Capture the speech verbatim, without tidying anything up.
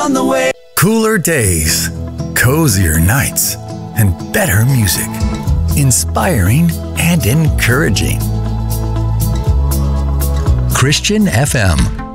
on the way. Cooler days, cozier nights, and better music. Inspiring and encouraging. Christian F M.